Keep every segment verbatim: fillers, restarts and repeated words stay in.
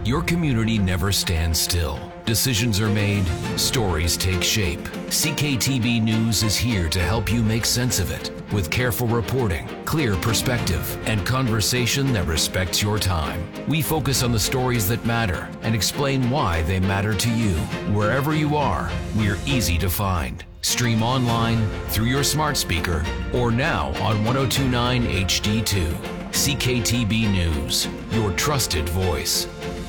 Your community never stands still. Decisions are made, stories take shape. C K T B News is here to help you make sense of it with careful reporting, clear perspective, and conversation that respects your time. We focus on the stories that matter and explain why they matter to you. Wherever you are, we're easy to find. Stream online, through your smart speaker, or now on ten twenty-nine H D two. C K T B News, your trusted voice.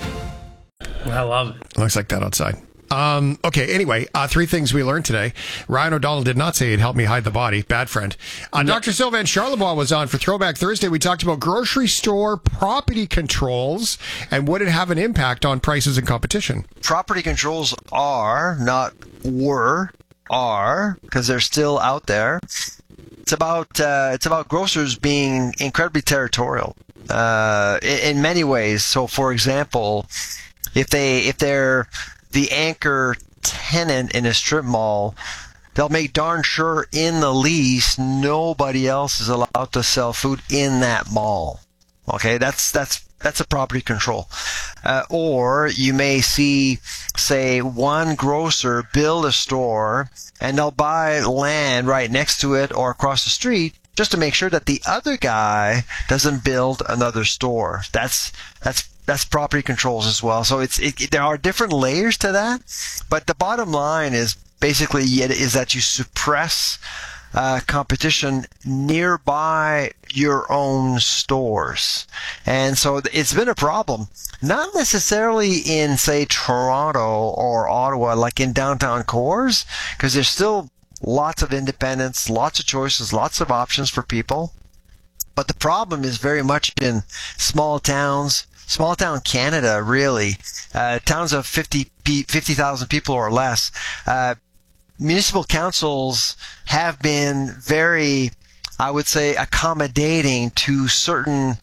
I love it. Looks like that outside. Um, okay, anyway, uh, three things we learned today. Ryan O'Donnell did not say he'd help me hide the body. Bad friend. Uh, no. Doctor Sylvain Charlebois was on for Throwback Thursday. We talked about grocery store property controls and would it have an impact on prices and competition? Property controls are, not were, are, because they're still out there. It's about uh, it's about grocers being incredibly territorial uh, in, in many ways. So, for example, if they if they're the anchor tenant in a strip mall, they'll make darn sure in the lease nobody else is allowed to sell food in that mall. Okay, that's that's that's a property control. Uh, or you may see, say, one grocer build a store and they'll buy land right next to it or across the street just to make sure that the other guy doesn't build another store. That's that's that's property controls as well. So it's it, there are different layers to that, but the bottom line is basically is that you suppress uh, competition nearby your own stores. And so it's been a problem, not necessarily in, say, Toronto or Ottawa, like in downtown cores, because there's still lots of independence, lots of choices, lots of options for people. But the problem is very much in small towns, small town Canada, really, uh, towns of fifty thousand people or less. Uh, municipal councils have been very, I would say, accommodating to certain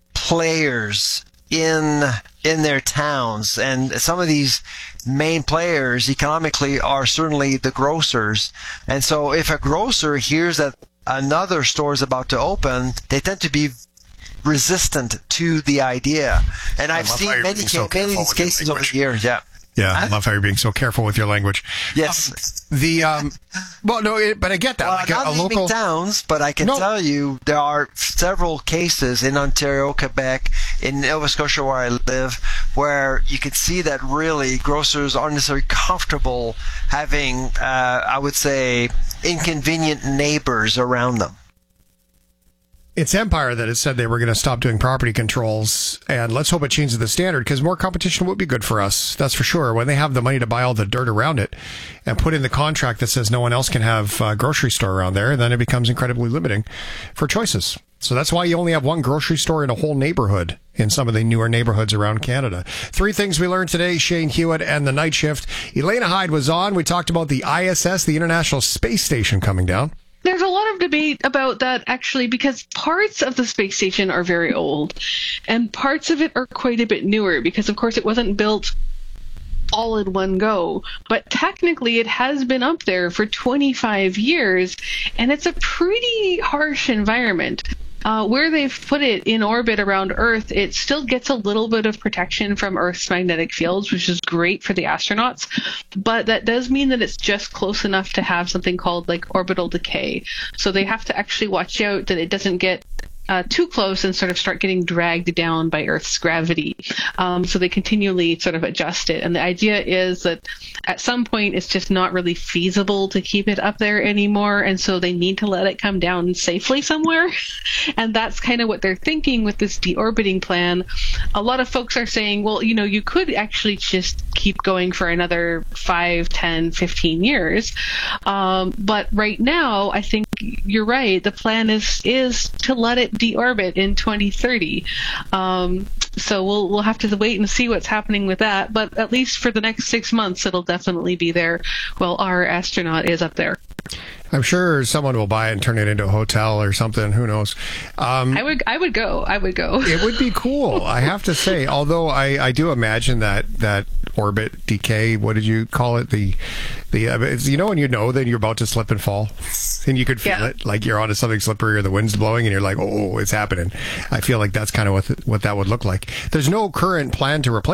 players in in their towns, and some of these main players economically are certainly the grocers. And so if a grocer hears that another store is about to open, they tend to be resistant to the idea. And I've seen many, so many of these cases over the years. Yeah. Yeah, I love how you're being so careful with your language. Yes. Um, the um, well, no, it, but I get that. Well, like not a, a naming local towns, but I can no. tell you there are several cases in Ontario, Quebec, in Nova Scotia where I live, where you can see that really grocers aren't necessarily comfortable having, uh, I would say, inconvenient neighbors around them. It's Empire that has said they were going to stop doing property controls, and let's hope it changes the standard, because more competition would be good for us. That's for sure. When they have the money to buy all the dirt around it and put in the contract that says no one else can have a grocery store around there, then it becomes incredibly limiting for choices. So that's why you only have one grocery store in a whole neighborhood in some of the newer neighborhoods around Canada. Three things we learned today, Shane Hewitt and the night shift. Elena Hyde was on. We talked about the I S S, the International Space Station, coming down. There's a lot of debate about that, actually, because parts of the space station are very old, and parts of it are quite a bit newer, because, of course, it wasn't built all in one go. But technically, it has been up there for twenty-five years, and it's a pretty harsh environment. Uh, where they've put it in orbit around Earth, it still gets a little bit of protection from Earth's magnetic fields, which is great for the astronauts. But that does mean that it's just close enough to have something called like orbital decay. So they have to actually watch out that it doesn't get Uh, too close and sort of start getting dragged down by Earth's gravity. Um, so they continually sort of adjust it. And the idea is that at some point it's just not really feasible to keep it up there anymore. And so they need to let it come down safely somewhere. And that's kind of what they're thinking with this deorbiting plan. A lot of folks are saying, well, you know, you could actually just keep going for another five, ten, fifteen years. Um, but right now, I think you're right. The plan is, is to let it deorbit in twenty thirty. Um, so we'll we'll have to wait and see what's happening with that. But at least for the next six months, it'll definitely be there while our astronaut is up there. I'm sure someone will buy it and turn it into a hotel or something. Who knows? Um, I would I would go. I would go. It would be cool, I have to say. Although I, I do imagine that, that orbit decay, what did you call it? The the uh, you know when you know that you're about to slip and fall, and you could feel yeah. it, like you're onto something slippery or the wind's blowing, and you're like, oh, it's happening. I feel like that's kind of what th- what that would look like. There's no current plan to replace